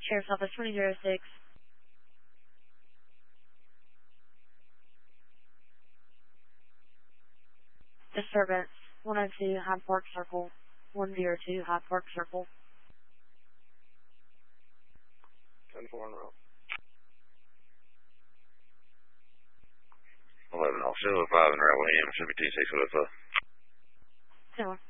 Sheriff's Office 2006. Disturbance 102 Hyde Park Circle. 102 Hyde Park Circle. 10-4 on the road. 11 off 05 and route 1 AM, should be 26 with us. 10-1.